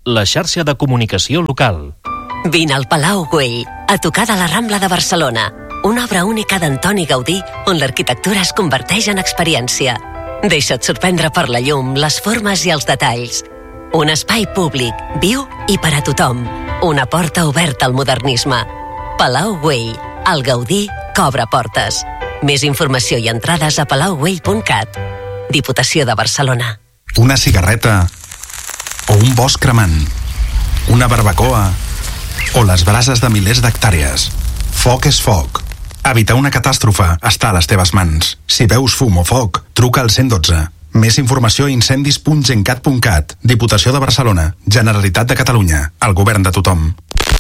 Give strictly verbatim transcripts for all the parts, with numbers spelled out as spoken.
la xarxa de comunicació local. Vine al Palau Güell, a tocar de la Rambla de Barcelona. Una obra única d'Antoni Gaudí on l'arquitectura es converteix en experiència. Deixa't sorprendre per la llum, les formes i els detalls. Un espai públic, viu i per a tothom. Una porta oberta al modernisme. Palau Güell, el Gaudí que obre portes. Més informació i entrades a palau güell punt cat. Diputació de Barcelona. Una cigarreta o un bosc cremant, una barbacoa o les brases de milers d'hectàrees. Foc és foc. Evitar una catàstrofe està a les teves mans. Si veus fum o foc, truca al cent i dotze. Més informació a incendis punt gencat punt cat. Diputació de Barcelona. Generalitat de Catalunya. El govern de tothom.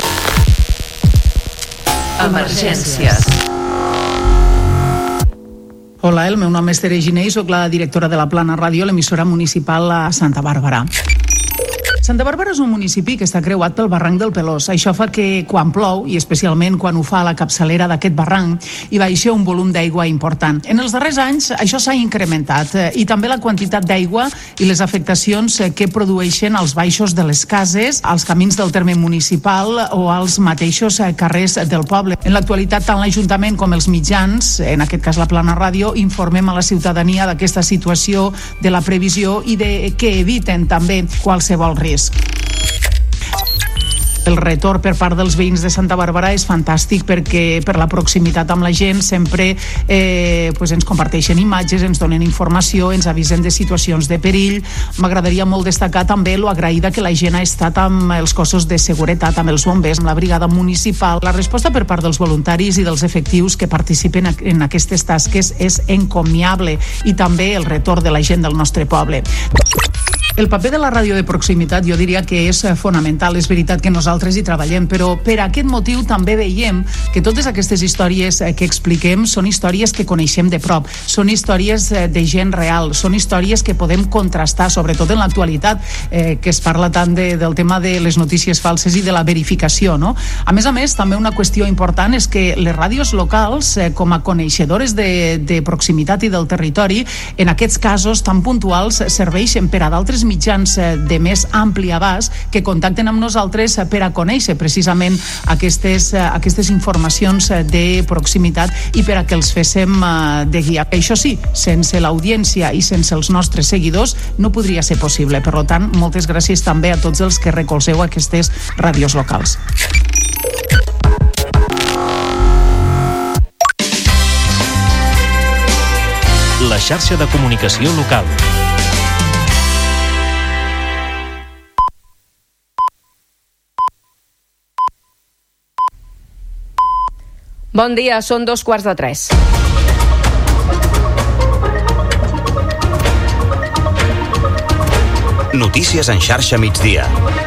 Emergències. Hola, el meu nom és Tere Giné i soc la directora de la Plana Ràdio, l'emissora municipal a Santa Bàrbara. Santa Bàrbara és un municipi que està creuat pel barranc del Pelós. Això fa que quan plou, i especialment quan ho fa a la capçalera d'aquest barranc, hi baixa un volum d'aigua important. En els darrers anys això s'ha incrementat i també la quantitat d'aigua i les afectacions que produeixen als baixos de les cases, als camins del terme municipal o als mateixos carrers del poble. En l'actualitat, tant l'Ajuntament com els mitjans, en aquest cas la Plana Ràdio, informem a la ciutadania d'aquesta situació, de la previsió i de que eviten també qualsevol risc. El retorn per part dels veïns de Santa Bàrbara és fantàstic perquè per la proximitat amb la gent sempre eh, pues ens comparteixen imatges, ens donen informació, ens avisen de situacions de perill. M'agradaria molt destacar també lo agraïda que la gent ha estat amb els cossos de seguretat, amb els bombers, amb la brigada municipal. La resposta per part dels voluntaris i dels efectius que participen en aquestes tasques és encomiable i també el retorn de la gent del nostre poble. El paper de la ràdio de proximitat jo diria que és fonamental. És veritat que nosaltres hi treballem, però per aquest motiu també veiem que totes aquestes històries que expliquem són històries que coneixem de prop, són històries de gent real, són històries que podem contrastar, sobretot en l'actualitat, eh, que es parla tant de, del tema de les notícies falses i de la verificació, no? A més a més, també una qüestió important és que les ràdios locals, eh, com a coneixedores de, de proximitat i del territori, en aquests casos tan puntuals, serveixen per a d'altres mitjans de més ampli abast que contacten amb nosaltres per a conèixer precisament aquestes, aquestes informacions de proximitat i per a que els féssim de guia. Això sí, sense l'audiència i sense els nostres seguidors no podria ser possible. Per tant, moltes gràcies també a tots els que recolzeu aquestes ràdios locals. La xarxa de comunicació local. Bon dia, són dos quarts de tres. Notícies en xarxa migdia.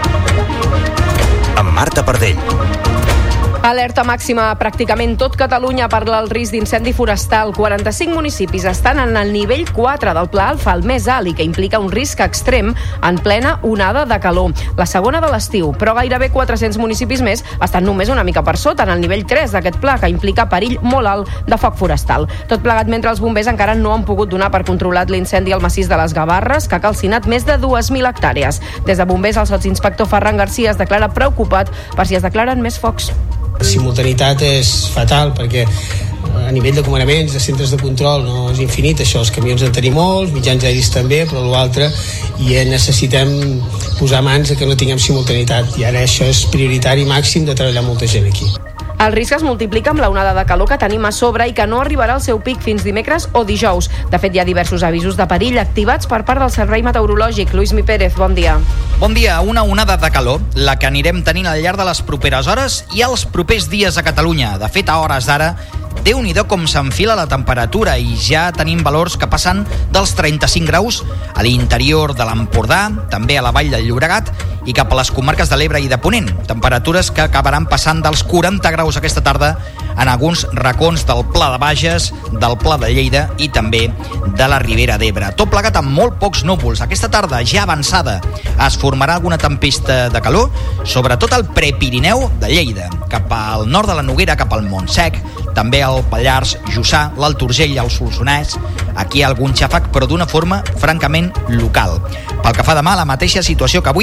Amb Marta Pardell. Alerta màxima a pràcticament tot Catalunya per el risc d'incendi forestal. quaranta-cinc municipis estan en el nivell quatre del Pla Alfa, el més alt, i que implica un risc extrem en plena onada de calor. La segona de l'estiu, però gairebé quatre-cents municipis més estan només una mica per sota, en el nivell tres d'aquest pla, que implica perill molt alt de foc forestal. Tot plegat mentre els bombers encara no han pogut donar per controlat l'incendi al massís de les Gavarres, que ha calcinat més de dues mil hectàrees. Des de bombers, el sotsinspector Ferran Garcia es declara preocupat per si es declaren més focs. La simultaneïtat és fatal perquè a nivell de comandaments, de centres de control no és infinit, això, els camions en tenim molts, mitjans aeris també, però l'altre i necessitem posar mans a que no tinguem simultaneïtat i ara això és prioritari màxim de treballar molta gent aquí. El risc es multiplica amb la onada de calor que tenim a sobre i que no arribarà al seu pic fins dimecres o dijous. De fet, hi ha diversos avisos de perill activats per part del Servei Meteorològic. Lluís Mi Pérez, bon dia. Bon dia. Una onada de calor, la que anirem tenint al llarg de les properes hores i els propers dies a Catalunya. De fet, a hores d'ara, Déu-n'hi-do com s'enfila la temperatura i ja tenim valors que passen dels trenta-cinc graus a l'interior de l'Empordà, també a la Vall del Llobregat i cap a les comarques de l'Ebre i de Ponent. Temperatures que acabaran passant dels quaranta graus aquesta tarda en alguns racons del Pla de Bages, del Pla de Lleida i també de la Ribera d'Ebre. Tot plegat amb molt pocs núvols. Aquesta tarda, ja avançada, es formarà alguna tempesta de calor, sobretot al Prepirineu de Lleida, cap al nord de la Noguera, cap al Montsec, també al Pallars Jussà, l'Alt Urgell i el Solsonès. Aquí hi ha algun xàfec, però d'una forma francament local. Pel que fa demà, la mateixa situació que avui o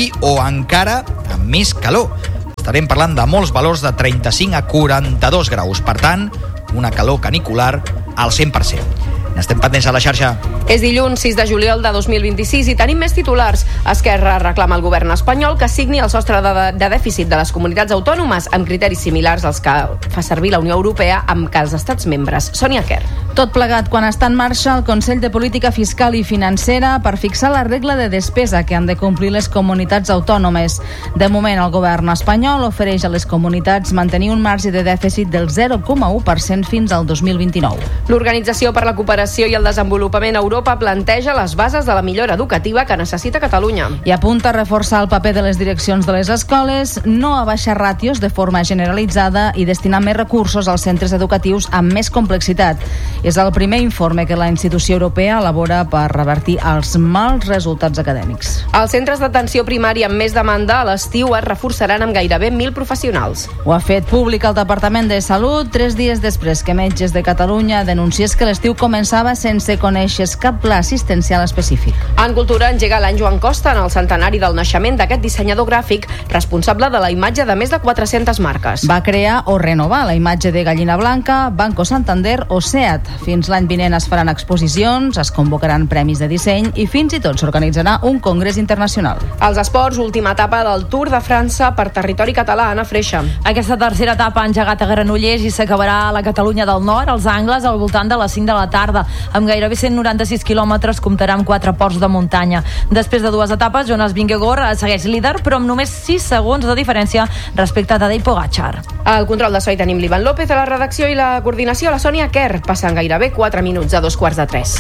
encara amb més calor. Estarem parlant de molts valors de trenta-cinc a quaranta-dos graus. Per tant, una calor canicular al cent per cent. N'estem pendents a la xarxa. És dilluns sis de juliol de dos mil vint-i-sis i tenim més titulars. Esquerra reclama al govern espanyol que signi el sostre de, de dèficit de les comunitats autònomes amb criteris similars als que fa servir la Unió Europea amb que els estats membres. Sònia Quer. Tot plegat quan està en marxa el Consell de Política Fiscal i Financera per fixar la regla de despesa que han de complir les comunitats autònomes. De moment, el govern espanyol ofereix a les comunitats mantenir un marge de dèficit del zero coma u per cent fins al dos mil vint-i-nou. L'Organització per la Cooperació i el Desenvolupament a Europa planteja les bases de la millora educativa que necessita Catalunya. I apunta a reforçar el paper de les direccions de les escoles, no a baixar ràtios de forma generalitzada i destinar més recursos als centres educatius amb més complexitat. És el primer informe que la institució europea elabora per revertir els mals resultats acadèmics. Els centres d'atenció primària amb més demanda a l'estiu es reforçaran amb gairebé mil professionals. Ho ha fet públic el Departament de Salut tres dies després que Metges de Catalunya denunciés que l'estiu començava sense conèixer cap pla assistencial específic. En Cultura engega l'any Joan Costa en el centenari del naixement d'aquest dissenyador gràfic responsable de la imatge de més de quatre-centes marques. Va crear o renovar la imatge de Gallina Blanca, Banco Santander o SEAT. Fins l'any vinent es faran exposicions, es convocaran premis de disseny i fins i tot s'organitzarà un congrés internacional. Els esports, última etapa del Tour de França per territori català, Anna Freixa. Aquesta tercera etapa ha engegat a Granollers i s'acabarà a la Catalunya del Nord, als Angles, al voltant de les cinc de la tarda. Amb gairebé cent noranta-sis quilòmetres comptarà amb quatre ports de muntanya. Després de dues etapes, Jonas Vingegaard segueix líder, però amb només sis segons de diferència respecte a Tadej Pogačar. Al control de so hi tenim l'Ivan López, a la redacció i la coordinació la Sònia Quer. Passen gairebé quatre minuts a dos quarts de tres.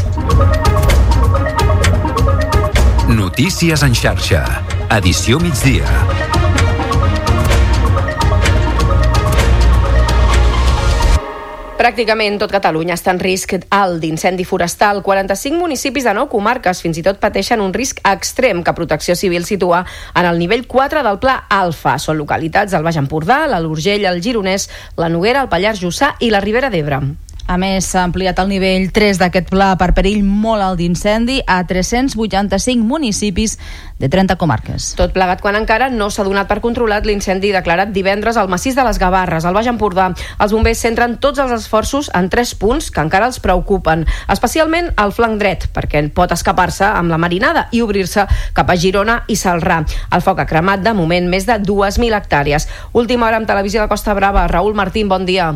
Notícies en xarxa. Edició migdia. Pràcticament tot Catalunya està en risc alt d'incendi forestal. quaranta-cinc municipis de nou comarques fins i tot pateixen un risc extrem que Protecció Civil situa en el nivell quatre del Pla Alfa. Són localitats al Baix Empordà, l'Alt Urgell, el Gironès, la Noguera, el Pallars Jussà i la Ribera d'Ebre. A més, s'ha ampliat el nivell tres d'aquest pla per perill molt alt d'incendi a tres-cents vuitanta-cinc municipis de trenta comarques. Tot plegat quan encara no s'ha donat per controlat l'incendi declarat divendres al massís de les Gavarres, al Baix Empordà. Els bombers centren tots els esforços en tres punts que encara els preocupen, especialment al flanc dret, perquè pot escapar-se amb la marinada i obrir-se cap a Girona i Celrà. El foc ha cremat de moment més de dues mil hectàrees. Última hora amb Televisió de Costa Brava. Raül Martín, bon dia.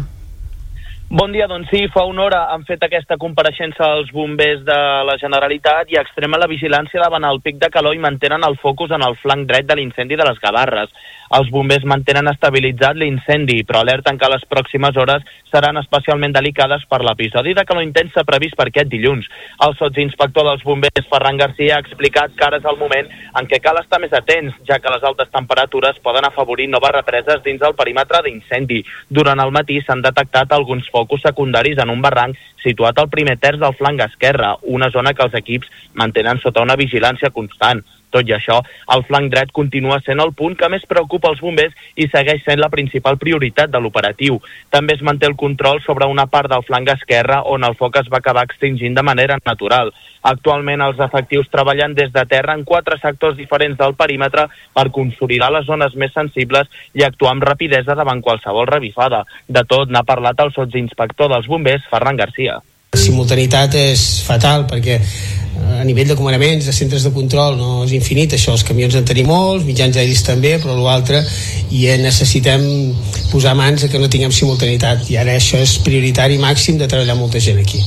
Bon dia, doncs sí, fa una hora han fet aquesta compareixença als bombers de la Generalitat i extremen la vigilància davant el pic de calor i mantenen el focus en el flanc dret de l'incendi de les Gavarres. Els bombers mantenen estabilitzat l'incendi, però alerten que les pròximes hores seran especialment delicades per l'episodi de calor intensa previst per aquest dilluns. El sotsinspector dels bombers, Ferran Garcia, ha explicat que ara és el moment en què cal estar més atents, ja que les altes temperatures poden afavorir noves represes dins el perímetre d'incendi. Durant el matí s'han detectat alguns focus secundaris en un barranc situat al primer terç del flanc esquerre, una zona que els equips mantenen sota una vigilància constant. Tot i això, el flanc dret continua sent el punt que més preocupa els bombers i segueix sent la principal prioritat de l'operatiu. També es manté el control sobre una part del flanc esquerre on el foc es va acabar extingint de manera natural. Actualment els efectius treballen des de terra en quatre sectors diferents del perímetre per consolidar les zones més sensibles i actuar amb rapidesa davant qualsevol revifada. De tot n'ha parlat el sotsinspector dels bombers, Ferran Garcia. La simultanitat és fatal perquè a nivell de comandaments, de centres de control no és infinit, això, els camions en tenim molts, mitjans aeris també, però l'altre i necessitem posar mans a que no tinguem simultanitat i ara això és prioritari màxim de treballar molta gent aquí.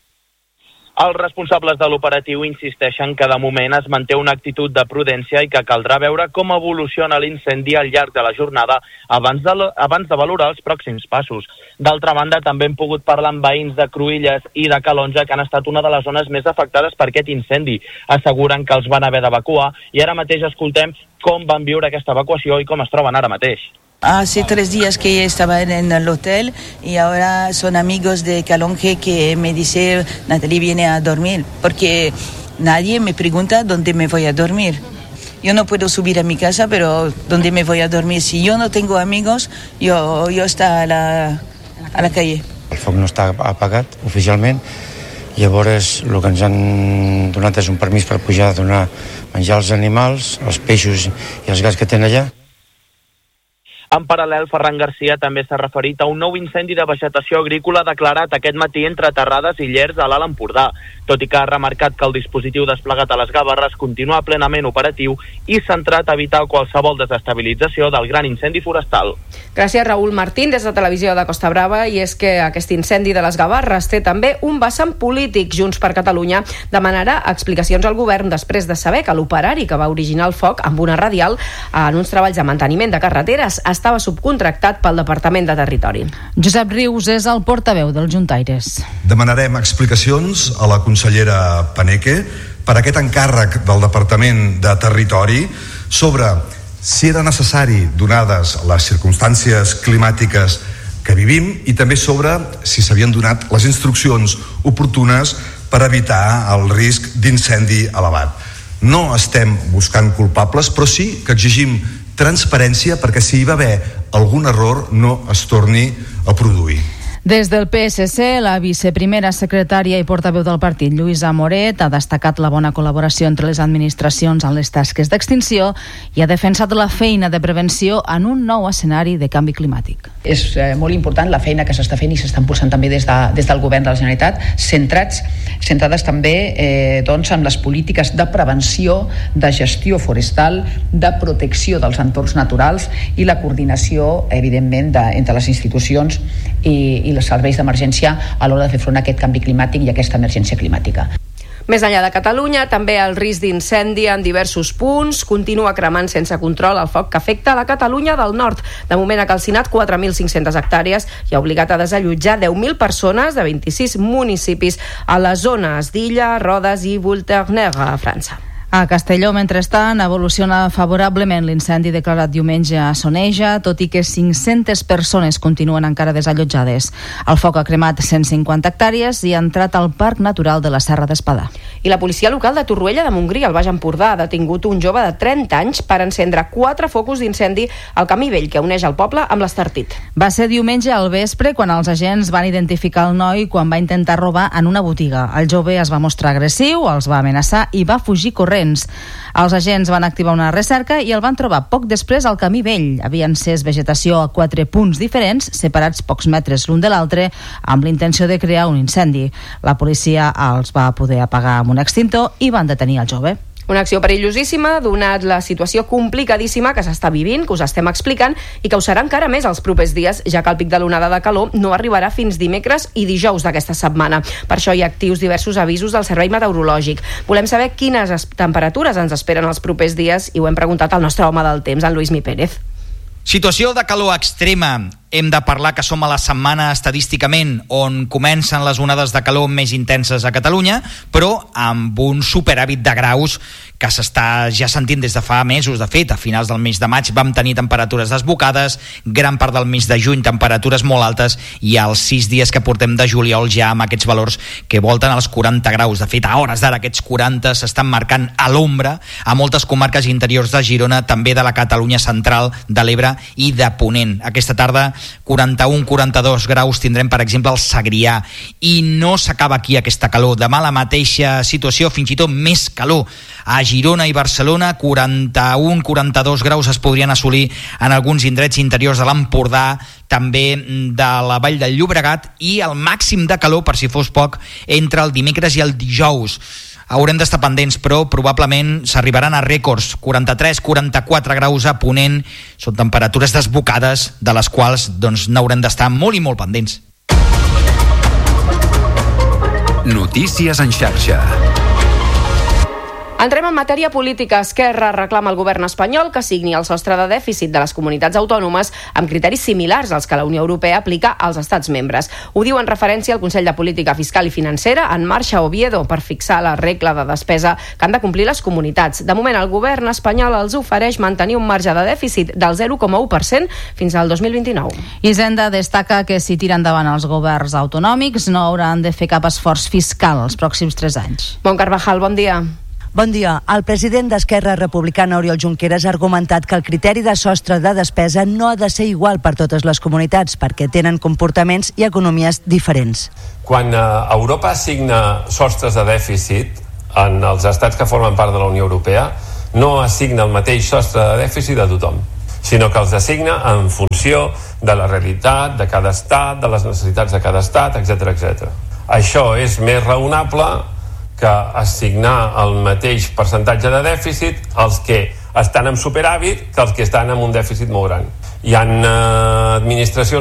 Els responsables de l'operatiu insisteixen que de moment es manté una actitud de prudència i que caldrà veure com evoluciona l'incendi al llarg de la jornada abans de, abans de valorar els pròxims passos. D'altra banda, també hem pogut parlar amb veïns de Cruïlles i de Calonja, que han estat una de les zones més afectades per aquest incendi. Asseguren que els van haver d'evacuar i ara mateix escoltem com van viure aquesta evacuació i com es troben ara mateix. Hace tres días que estaban en el hotel y ahora son amigos de Calonge que me dice Natalie viene a dormir porque nadie me pregunta dónde me voy a dormir. Yo no puedo subir a mi casa, pero ¿dónde me voy a dormir? Si yo no tengo amigos, yo, yo estoy a la, a la calle. El foc no està apagat oficialment Llavors el que ens han donat és un permís per pujar a donar menjar als animals, els peixos i els gats que tenen allà. En paral·lel, Ferran Garcia també s'ha referit a un nou incendi de vegetació agrícola declarat aquest matí entre Terrades i Llers a l'Alt Empordà, tot i que ha remarcat que el dispositiu desplegat a les Gavarres continua plenament operatiu i centrat a evitar qualsevol desestabilització del gran incendi forestal. Gràcies, Raül Martín, des de Televisió de Costa Brava. I és que aquest incendi de les Gavarres té també un vessant polític. Junts per Catalunya demanarà explicacions al govern després de saber que l'operari que va originar el foc amb una radial en uns treballs de manteniment de carreteres estava subcontractat pel Departament de Territori. Josep Rius és el portaveu dels juntaires. Demanarem explicacions a la consellera Paneque per aquest encàrrec del Departament de Territori sobre si era necessari, donades les circumstàncies climàtiques que vivim, i també sobre si s'havien donat les instruccions oportunes per evitar el risc d'incendi elevat. No estem buscant culpables, però sí que exigim transparència perquè si hi va haver algun error no es torni a produir. Des del P S C, la viceprimera secretària i portaveu del partit, Lluïsa Moret, ha destacat la bona col·laboració entre les administracions en les tasques d'extinció i ha defensat la feina de prevenció en un nou escenari de canvi climàtic. És eh, molt important la feina que s'està fent i s'està impulsant també des, de, des del govern de la Generalitat, centrats, centrades també eh, doncs, en les polítiques de prevenció, de gestió forestal, de protecció dels entorns naturals i la coordinació, evidentment, de, entre les institucions i, i els serveis d'emergència a l'hora de fer front a aquest canvi climàtic i a aquesta emergència climàtica. Més enllà de Catalunya, també el risc d'incendi en diversos punts. Continua cremant sense control el foc que afecta a la Catalunya del Nord. De moment ha calcinat quatre mil cinc-centes hectàrees i ha obligat a desallotjar deu mil persones de vint-i-sis municipis a les zones d'Illa, Rodes i Voltaire, a França. A Castelló, mentrestant, evoluciona favorablement l'incendi declarat diumenge a Soneja, tot i que cinc-centes persones continuen encara desallotjades. El foc ha cremat cent cinquanta hectàrees i ha entrat al Parc Natural de la Serra d'Espadà. I la policia local de Torroella de Montgrí, al Baix Empordà, ha detingut un jove de trenta anys per encendre quatre focus d'incendi al camí vell que uneix el poble amb l'Estartit. Va ser diumenge al vespre quan els agents van identificar el noi quan va intentar robar en una botiga. El jove es va mostrar agressiu, els va amenaçar i va fugir corrents. Els agents van activar una recerca i el van trobar poc després al camí vell. Havia encès vegetació a quatre punts diferents, separats pocs metres l'un de l'altre, amb l'intenció de crear un incendi. La policia els va poder apagar amb un extintor i van detenir el jove. Una acció perillosíssima, donat la situació complicadíssima que s'està vivint, que us estem explicant, i que ho serà encara més els propers dies, ja que el pic de l'onada de calor no arribarà fins dimecres i dijous d'aquesta setmana. Per això hi ha actius diversos avisos del Servei Meteorològic. Volem saber quines temperatures ens esperen els propers dies i ho hem preguntat al nostre home del temps, en Lluís Mi Pérez. Situació de calor extrema. Hem de parlar que som a la setmana estadísticament on comencen les onades de calor més intenses a Catalunya, però amb un superàvit de graus que s'està ja sentint des de fa mesos. De fet, a finals del mes de maig vam tenir temperatures desbocades, gran part del mes de juny temperatures molt altes i els sis dies que portem de juliol ja amb aquests valors que volten als quaranta graus. De fet, a hores d'ara aquests quaranta s'estan marcant a l'ombra a moltes comarques interiors de Girona, també de la Catalunya central, de l'Ebre i de Ponent. Aquesta tarda quaranta-un quaranta-dos graus tindrem, per exemple, al Segrià, i no s'acaba aquí aquesta calor. Demà la mateixa situació, fins i tot més calor a Girona i Barcelona. Quaranta-un quaranta-dos graus es podrien assolir en alguns indrets interiors de l'Empordà, també de la Vall del Llobregat, i el màxim de calor, per si fos poc, entre el dimecres i el dijous. Haurem d'estar pendents, però probablement s'arribaran a rècords. Quaranta-tres quaranta-quatre graus a Ponent. Són temperatures desbocades, de les quals doncs, n'haurem d'estar molt i molt pendents. Notícies en xarxa. Entrem en matèria política. Esquerra reclama al govern espanyol que signi el sostre de dèficit de les comunitats autònomes amb criteris similars als que la Unió Europea aplica als estats membres. Ho diu en referència al Consell de Política Fiscal i Financera en marxa a Oviedo per fixar la regla de despesa que han de complir les comunitats. De moment, el govern espanyol els ofereix mantenir un marge de dèficit del zero coma u per cent fins al dos mil vint-i-nou. Hisenda destaca que si tiren endavant els governs autonòmics no hauran de fer cap esforç fiscal els pròxims tres anys. Bon Carvajal, bon dia. Bon dia. El president d'Esquerra Republicana, Oriol Junqueras, ha argumentat que el criteri de sostre de despesa no ha de ser igual per totes les comunitats, perquè tenen comportaments i economies diferents. Quan eh, Europa assigna sostres de dèficit en els estats que formen part de la Unió Europea, no assigna el mateix sostre de dèficit a tothom, sinó que els assigna en funció de la realitat de cada estat, de les necessitats de cada estat, etcètera, etcètera. Això és més raonable que assignar el mateix percentatge de dèficit als que estan en superàvit que els que estan en un dèficit molt gran. Hi ha eh, administracions